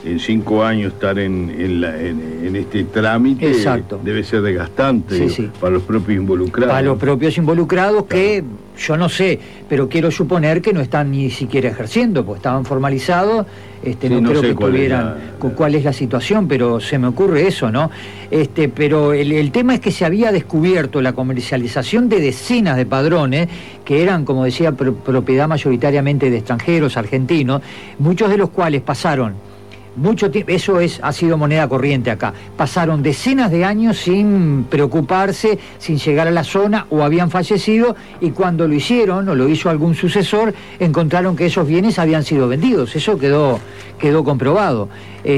en 5 años estar en este trámite. Exacto. Debe ser desgastante para los propios involucrados. Para los propios involucrados, claro. Que yo no sé, pero quiero suponer que no están ni siquiera ejerciendo, porque estaban formalizados. No creo que tuvieran cuál es la situación, pero se me ocurre eso, ¿no? Pero el tema es que se había descubierto la comercialización de decenas de padrones que eran, como decía, propiedad mayoritariamente de extranjeros, argentinos, muchos de los cuales pasaron mucho tiempo, eso ha sido moneda corriente acá, pasaron decenas de años sin preocuparse, sin llegar a la zona, o habían fallecido, y cuando lo hicieron, o lo hizo algún sucesor, encontraron que esos bienes habían sido vendidos. Eso quedó comprobado.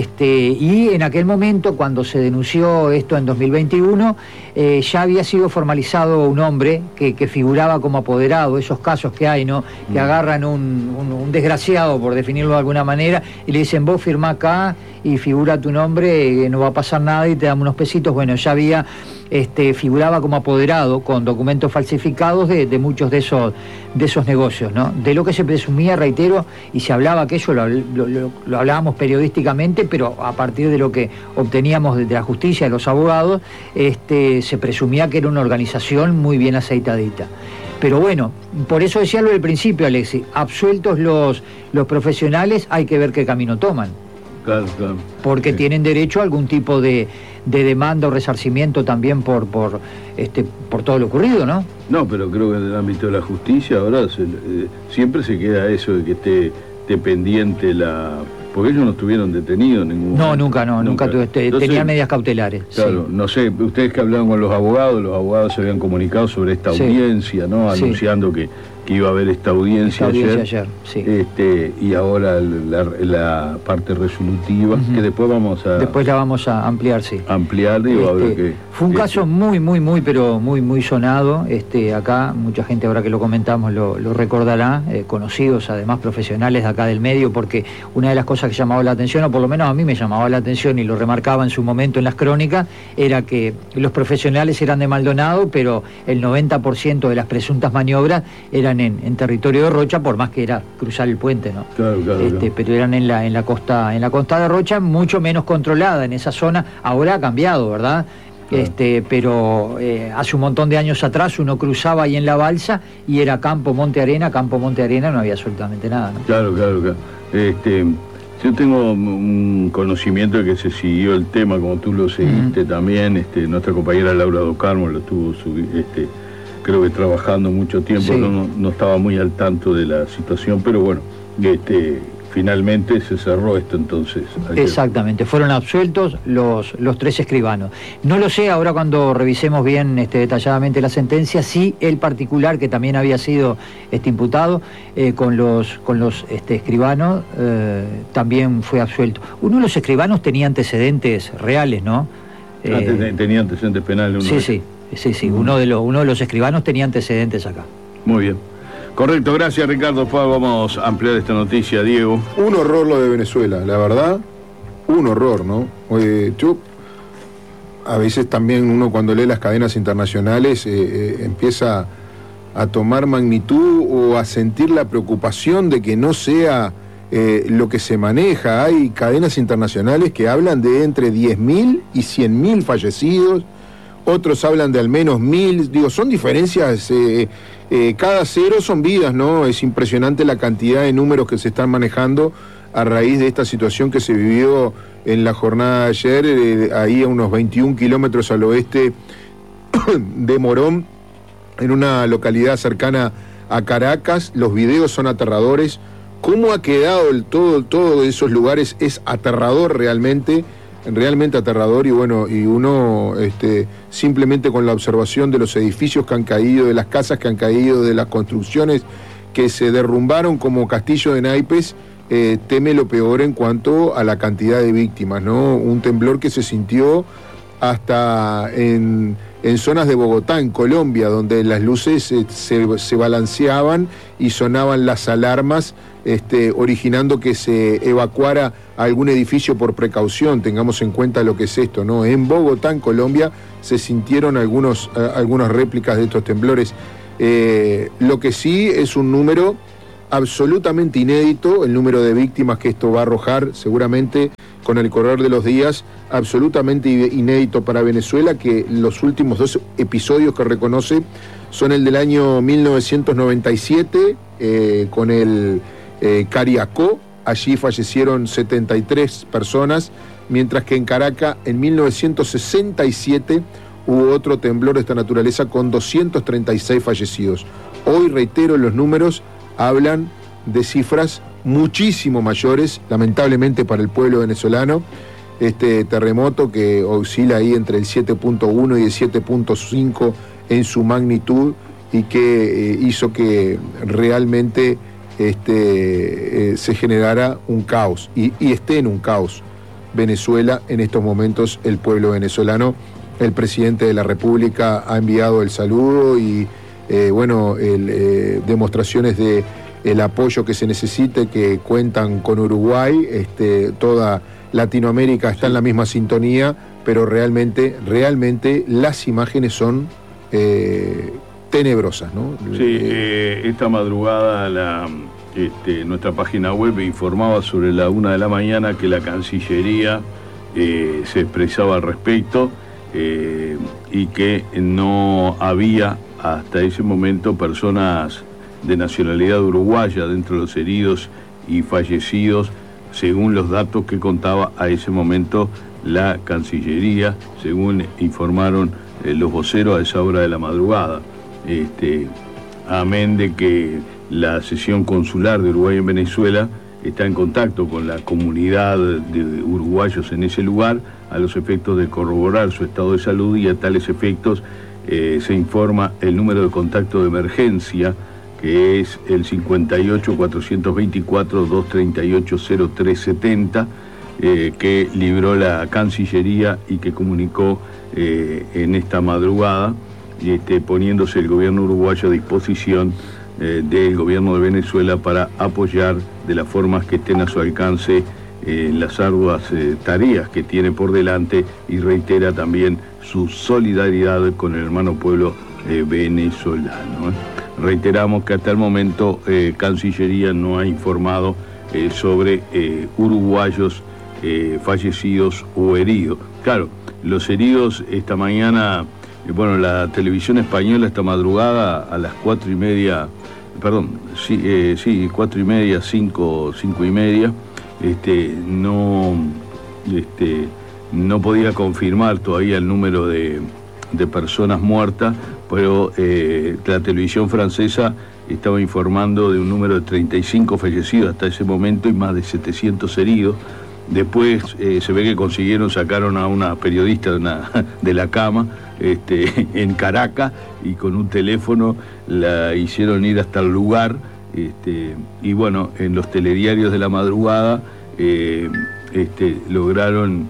Y en aquel momento, cuando se denunció esto en 2021, ya había sido formalizado un hombre que figuraba como apoderado. Esos casos que hay, ¿no? Que agarran un desgraciado, por definirlo de alguna manera, y le dicen, vos firmá acá y figura tu nombre, no va a pasar nada y te damos unos pesitos. Bueno, ya había, figuraba como apoderado con documentos falsificados de muchos de esos negocios, ¿no? De lo que se presumía, reitero, y se hablaba, que eso lo hablábamos periodísticamente, pero a partir de lo que obteníamos de la justicia, de los abogados, se presumía que era una organización muy bien aceitadita. Pero bueno, por eso decía lo del principio, Alexis, absueltos los profesionales, hay que ver qué camino toman. Claro. Porque tienen derecho a algún tipo de demanda o resarcimiento también por todo lo ocurrido, ¿no? No, pero creo que en el ámbito de la justicia ahora siempre se queda eso de que esté pendiente porque ellos no estuvieron detenidos en ningún momento. Nunca tenían medidas cautelares. Claro, sí. No sé, ustedes que hablaban con los abogados se habían comunicado sobre esta audiencia, ¿no? Anunciando que iba a haber esta audiencia ayer, sí. Y ahora la parte resolutiva, que después la vamos a ampliar, sí. Ampliar, digo, a ver qué. Fue un caso muy sonado, acá, mucha gente ahora que lo comentamos lo recordará, conocidos, además profesionales de acá del medio, porque una de las cosas que llamaba la atención, o por lo menos a mí me llamaba la atención y lo remarcaba en su momento en las crónicas, era que los profesionales eran de Maldonado, pero el 90% de las presuntas maniobras eran en territorio de Rocha, por más que era cruzar el puente, ¿no? Claro. Pero eran en la costa de Rocha, mucho menos controlada en esa zona. Ahora ha cambiado, ¿verdad? Claro. Pero hace un montón de años atrás uno cruzaba ahí en la balsa y era campo, monte, arena, no había absolutamente nada, ¿no? Claro. Yo tengo un conocimiento de que se siguió el tema, como tú lo seguiste también. Nuestra compañera Laura Docarmo lo tuvo creo que trabajando mucho tiempo, sí. No estaba muy al tanto de la situación, pero bueno, finalmente se cerró esto entonces. Exactamente, fueron absueltos los 3 escribanos. No lo sé, ahora cuando revisemos bien detalladamente la sentencia, sí el particular que también había sido imputado con los escribanos también fue absuelto. Uno de los escribanos tenía antecedentes reales, ¿no? Tenía antecedentes penales. Sí, uno de los escribanos tenía antecedentes acá. Muy bien. Correcto, gracias Ricardo. Vamos a ampliar esta noticia, Diego. Un horror lo de Venezuela, la verdad, un horror, ¿no? Yo, a veces también uno cuando lee las cadenas internacionales empieza a tomar magnitud o a sentir la preocupación de que no sea lo que se maneja. Hay cadenas internacionales que hablan de entre 10.000 y 100.000 fallecidos. Otros hablan de al menos 1.000, digo, son diferencias, cada cero son vidas, ¿no? Es impresionante la cantidad de números que se están manejando a raíz de esta situación que se vivió en la jornada de ayer, ahí a unos 21 kilómetros al oeste de Morón, en una localidad cercana a Caracas. Los videos son aterradores. Cómo ha quedado todo de esos lugares es aterrador realmente aterrador, y bueno, y uno simplemente con la observación de los edificios que han caído, de las casas que han caído, de las construcciones que se derrumbaron como castillo de naipes, teme lo peor en cuanto a la cantidad de víctimas, ¿no? Un temblor que se sintió hasta en zonas de Bogotá, en Colombia, donde las luces se balanceaban y sonaban las alarmas, originando que se evacuara algún edificio por precaución. Tengamos en cuenta lo que es esto, ¿no? En Bogotá, en Colombia, se sintieron algunas réplicas de estos temblores. Lo que sí es un número absolutamente inédito el número de víctimas que esto va a arrojar, seguramente con el correr de los días, absolutamente inédito para Venezuela, que los últimos 2 episodios que reconoce son el del año 1997, con el Cariacó. Allí fallecieron 73 personas, mientras que en Caracas, en 1967, hubo otro temblor de esta naturaleza con 236 fallecidos. Hoy, reitero, los números hablan de cifras muchísimo mayores, lamentablemente para el pueblo venezolano. Este terremoto que oscila ahí entre el 7.1 y el 7.5 en su magnitud, y que hizo que realmente se generara un caos, y esté en un caos Venezuela en estos momentos, el pueblo venezolano. El presidente de la República ha enviado el saludo y demostraciones de el apoyo que se necesite, que cuentan con Uruguay. Toda Latinoamérica está en la misma sintonía, pero realmente las imágenes son tenebrosas, ¿no? Sí, esta madrugada nuestra página web informaba sobre la 1 de la mañana que la Cancillería se expresaba al respecto, y que no había hasta ese momento personas de nacionalidad uruguaya dentro de los heridos y fallecidos, según los datos que contaba a ese momento la Cancillería, según informaron los voceros a esa hora de la madrugada. Amén de que la sesión consular de Uruguay en Venezuela está en contacto con la comunidad de uruguayos en ese lugar, a los efectos de corroborar su estado de salud, y a tales efectos se informa el número de contacto de emergencia, que es el 58-424-238-0370, que libró la Cancillería y que comunicó en esta madrugada, poniéndose el gobierno uruguayo a disposición del gobierno de Venezuela para apoyar de las formas que estén a su alcance las arduas tareas que tiene por delante, y reitera también su solidaridad con el hermano pueblo venezolano. Reiteramos que hasta el momento Cancillería no ha informado sobre uruguayos fallecidos o heridos. Claro, los heridos esta mañana, la televisión española esta madrugada a las 4:30, 4:30, 5:30, no podía confirmar todavía el número de personas muertas, pero la televisión francesa estaba informando de un número de 35 fallecidos hasta ese momento y más de 700 heridos. Después se ve que sacaron a una periodista de la cama en Caracas, y con un teléfono la hicieron ir hasta el lugar, y bueno, en los telediarios de la madrugada lograron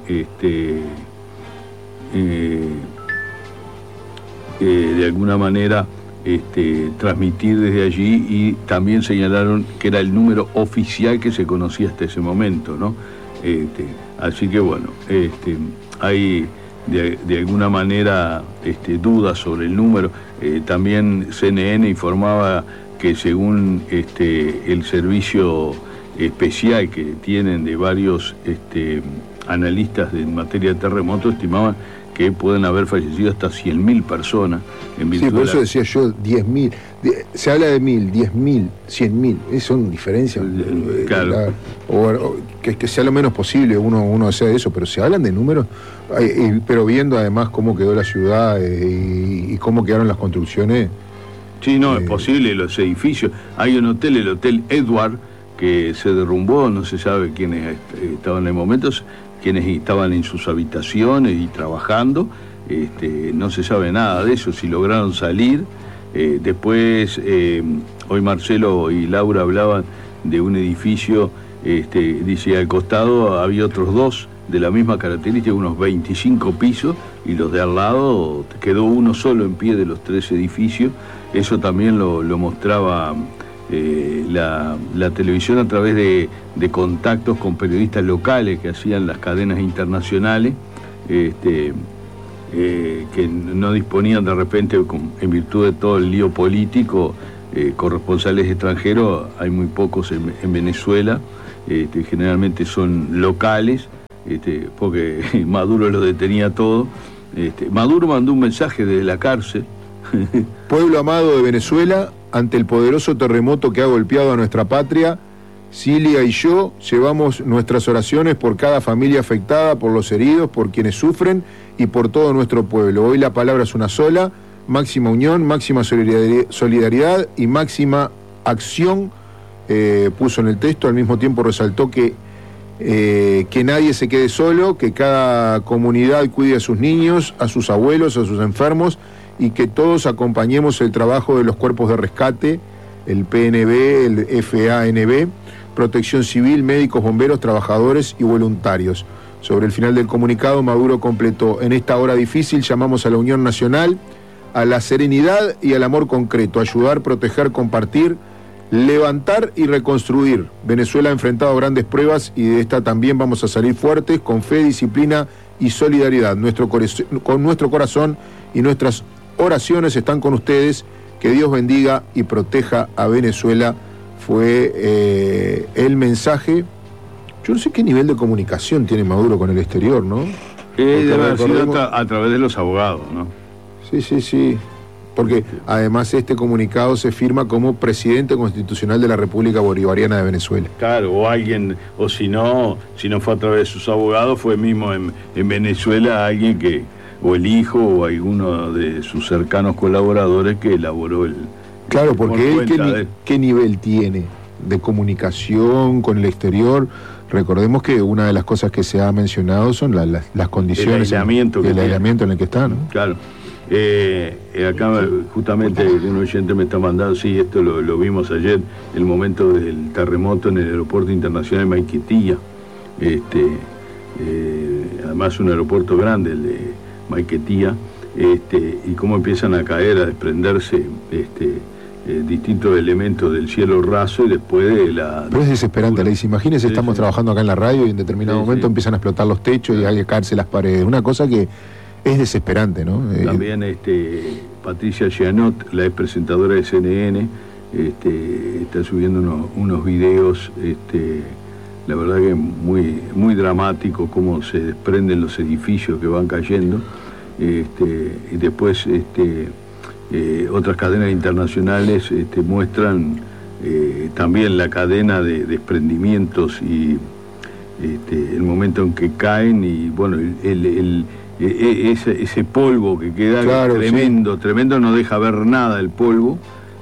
de alguna manera transmitir desde allí, y también señalaron que era el número oficial que se conocía hasta ese momento, ¿no? Así que bueno, hay de alguna manera dudas sobre el número. También CNN informaba que según el servicio especial que tienen de varios analistas en materia de terremotos, estimaban que pueden haber fallecido hasta 100.000 personas en virtud. Sí, por eso decía yo 10.000. Se habla de 1.000, 10.000, 100.000. Son diferencias. Claro. Que sea lo menos posible uno desea eso, pero se hablan de números, pero viendo además cómo quedó la ciudad y cómo quedaron las construcciones. Sí, no, es posible, los edificios. Hay un hotel, el Hotel Edward, que se derrumbó, no se sabe quiénes estaban en el momento, quienes estaban en sus habitaciones y trabajando, no se sabe nada de eso, si lograron salir. Después, hoy Marcelo y Laura hablaban de un edificio, dice, al costado había otros 2 de la misma característica, unos 25 pisos, y los de al lado quedó uno solo en pie de los 3 edificios. Eso también lo mostraba la televisión a través de contactos con periodistas locales que hacían las cadenas internacionales, que no disponían de repente, en virtud de todo el lío político, corresponsales extranjeros hay muy pocos en Venezuela, generalmente son locales, porque Maduro lo detenía todo. Maduro mandó un mensaje desde la cárcel. Pueblo amado de Venezuela, ante el poderoso terremoto que ha golpeado a nuestra patria, Cilia y yo llevamos nuestras oraciones por cada familia afectada, por los heridos, por quienes sufren y por todo nuestro pueblo. Hoy la palabra es una sola: máxima unión, máxima solidaridad y máxima acción, puso en el texto. Al mismo tiempo resaltó que nadie se quede solo, que cada comunidad cuide a sus niños, a sus abuelos, a sus enfermos, y que todos acompañemos el trabajo de los cuerpos de rescate, el PNB, el FANB, Protección Civil, médicos, bomberos, trabajadores y voluntarios. Sobre el final del comunicado, Maduro completó: en esta hora difícil llamamos a la unión nacional, a la serenidad y al amor concreto, ayudar, proteger, compartir, levantar y reconstruir. Venezuela ha enfrentado grandes pruebas y de esta también vamos a salir fuertes, con fe, disciplina y solidaridad. Con nuestro corazón y nuestras oraciones están con ustedes. Que Dios bendiga y proteja a Venezuela, fue el mensaje. Yo no sé qué nivel de comunicación tiene Maduro con el exterior, ¿no? Debe haber sido a través de los abogados, ¿no? Sí. Porque además este comunicado se firma como presidente constitucional de la República Bolivariana de Venezuela. Claro, o alguien, o si no fue a través de sus abogados, fue mismo en Venezuela alguien que, o el hijo o alguno de sus cercanos colaboradores que elaboró el... Claro, porque él ¿qué nivel tiene de comunicación con el exterior? Recordemos que una de las cosas que se ha mencionado son las condiciones, el aislamiento en el que está, ¿no? Claro. Acá justamente un oyente me está mandando, sí, esto lo vimos ayer, el momento del terremoto en el aeropuerto internacional de Maiquetía, además un aeropuerto grande, el de Maiquetía, y cómo empiezan a caer, a desprenderse distintos elementos del cielo raso y después de la... Pero es desesperante, Alex. Imagínense, estamos trabajando acá en la radio y en determinado momento empiezan a explotar los techos y hay que caerse las paredes. Una cosa que es desesperante, ¿no? También Patricia Gianot, la ex presentadora de CNN, está subiendo unos videos, la verdad que muy, muy dramático, cómo se desprenden los edificios que van cayendo, y después otras cadenas internacionales muestran también la cadena de desprendimientos y el momento en que caen y bueno, ese polvo que queda, claro, tremendo, no deja ver nada el polvo.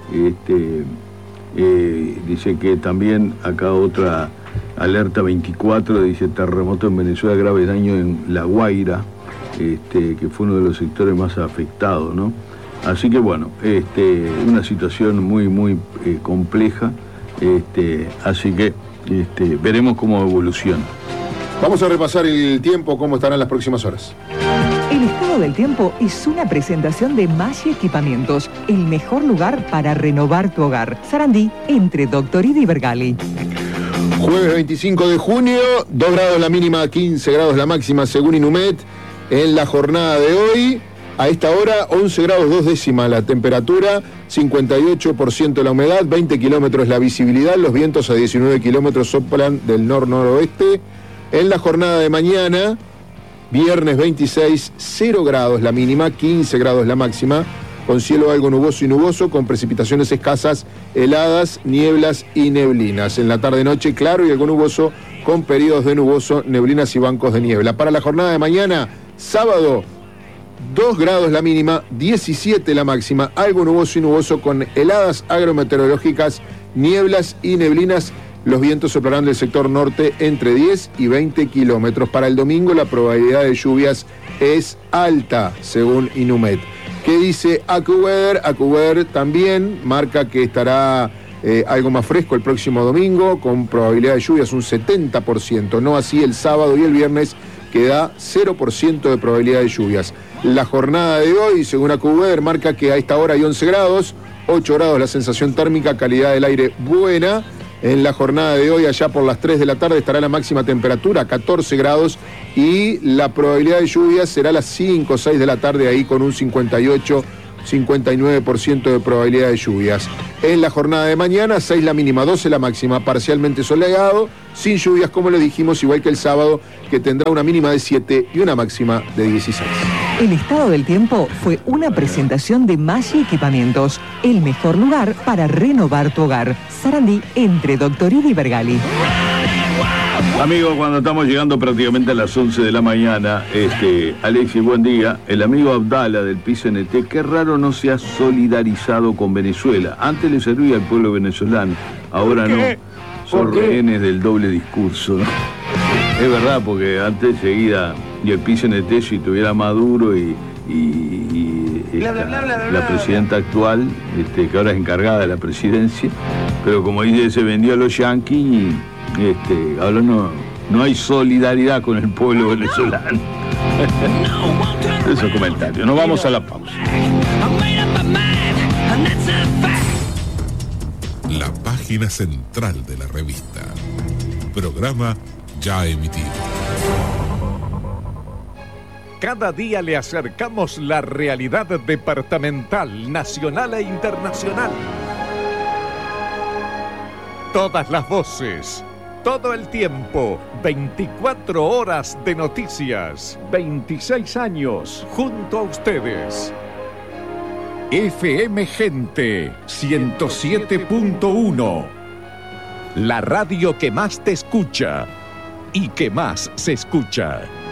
Dice que también acá otra alerta 24, dice terremoto en Venezuela, grave daño en La Guaira, que fue uno de los sectores más afectados, ¿no? Así que bueno, una situación muy, muy compleja, así que veremos cómo evoluciona. Vamos a repasar el tiempo, cómo estarán las próximas horas. El estado del tiempo es una presentación de Maggi Equipamientos, el mejor lugar para renovar tu hogar. Sarandí, entre Doctorida y Bergali. Jueves 25 de junio, 2 grados la mínima, 15 grados la máxima según Inumet. En la jornada de hoy, a esta hora, 11 grados 2 décimas la temperatura, 58% la humedad, 20 kilómetros la visibilidad, los vientos a 19 kilómetros soplan del nor-noroeste. En la jornada de mañana, viernes 26, 0 grados la mínima, 15 grados la máxima, con cielo algo nuboso y nuboso, con precipitaciones escasas, heladas, nieblas y neblinas. En la tarde-noche, claro y algo nuboso, con periodos de nuboso, neblinas y bancos de niebla. Para la jornada de mañana, sábado, 2 grados la mínima, 17 la máxima, algo nuboso y nuboso, con heladas agrometeorológicas, nieblas y neblinas. Los vientos soplarán del sector norte entre 10 y 20 kilómetros. Para el domingo la probabilidad de lluvias es alta, según Inumet. ¿Qué dice AccuWeather? AccuWeather también marca que estará algo más fresco el próximo domingo, con probabilidad de lluvias un 70%. No así el sábado y el viernes, que da 0% de probabilidad de lluvias. La jornada de hoy, según AccuWeather, marca que a esta hora hay 11 grados, 8 grados la sensación térmica, calidad del aire buena. En la jornada de hoy, allá por las 3 de la tarde, estará la máxima temperatura, 14 grados, y la probabilidad de lluvia será a las 5 o 6 de la tarde, ahí con un 58%. 59% de probabilidad de lluvias. En la jornada de mañana, 6 la mínima, 12 la máxima, parcialmente soleado, sin lluvias, como le dijimos, igual que el sábado, que tendrá una mínima de 7 y una máxima de 16. El estado del tiempo fue una presentación de Maggi Equipamientos, el mejor lugar para renovar tu hogar. Sarandí, entre Doctorini y Vergali. Amigos, cuando estamos llegando prácticamente a las 11 de la mañana, Alexis, buen día. El amigo Abdala del PCNT, qué raro no se ha solidarizado con Venezuela. Antes le servía al pueblo venezolano, ahora no. Son rehenes del doble discurso, ¿no? Es verdad, porque antes seguida, y el PCNT, si tuviera Maduro y la presidenta actual, que ahora es encargada de la presidencia, pero como dice, se vendió a los yanquis. Ahora no hay solidaridad con el pueblo venezolano. Esos comentarios. Nos vamos a la pausa. La página central de la revista. Programa ya emitido. Cada día le acercamos la realidad departamental, nacional e internacional. Todas las voces. Todo el tiempo, 24 horas de noticias, 26 años junto a ustedes. FM Gente 107.1, la radio que más te escucha y que más se escucha.